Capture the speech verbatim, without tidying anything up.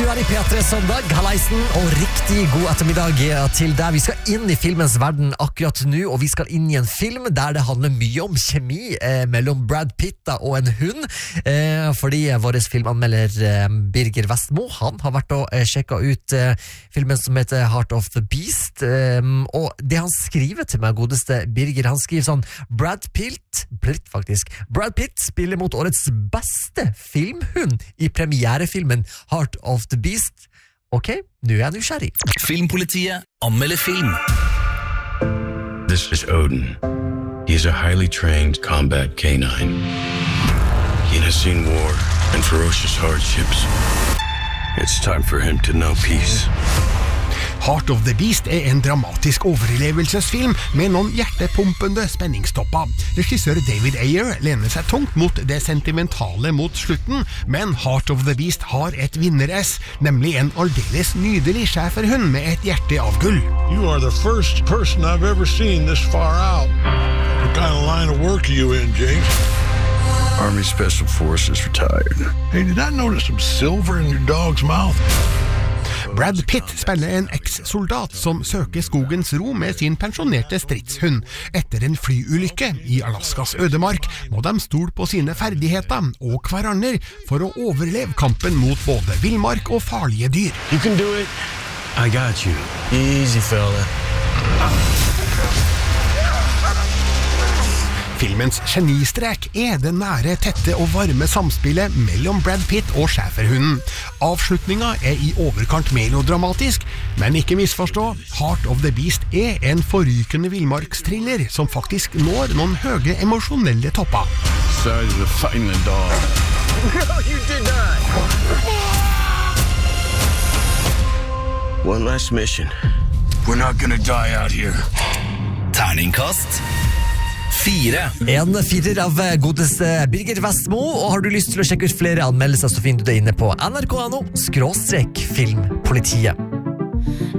Du er i P tre Søndag, Halleisen, og riktig god ettermiddag til deg. Vi skal inn i filmens verden akkurat nå, og vi skal inn i en film der det handler mye om kjemi eh, mellom Brad Pitt og en hund. Eh, fordi vår filmanmelder eh, Birger Vestmo, han har vært og eh, sjekket ut eh, filmen som heter Heart of the Beast. Eh, og det han skriver til meg, godeste Birger, han skriver sånn: Brad Pitt, Pitt faktisk, Brad Pitt spiller mot årets beste filmhund i premierefilmen Heart of the Beast. Ok, nu er jeg nysgjerrig. Filmpolitiet anmelder film. This is Odin. He is a highly trained combat canine. He has seen war and ferocious hardships. It's time for him to know peace. Heart of the Beast er en dramatisk overlevelsesfilm med noen hjertepumpende spenningstopper. Regissør David Ayer lener seg tungt mot det sentimentale mot slutten, men Heart of the Beast har et vinner-S, nemlig en aldeles nydelig schæferhund med et hjerte av gull. You are the first person I've ever seen this far out. What kind of line of work are you in, James? Army Special Forces retired. Hey, did I notice some silver in your dog's mouth? Brad Pitt spiller en eks-soldat som søker skogens ro med sin pensjonerte stridshund. Etter en flyulykke i Alaskas ødemark må de stole på sine ferdigheter og hverandre for å overleve kampen mot både villmark og farlige dyr. You can do it. I got you. Easy, fella. Filmens genistrek er det nære, tette og varme samspillet mellom Brad Pitt og schæferhunden. Avslutninga er i overkant melodramatisk, men ikke misforstå, Heart of the Beast er en forrykende villmarkstriller som faktisk når noen høye emosjonelle topper. Size of fighting a dog. No, you did not. One last mission. We're not gonna die out here. Terningkast fire. En firer av godeste Birger Vestmo, og har du lyst til å sjekke ut flere anmeldelser, så finner du det inne på N R K punktum no skråstrek filmpolitiet.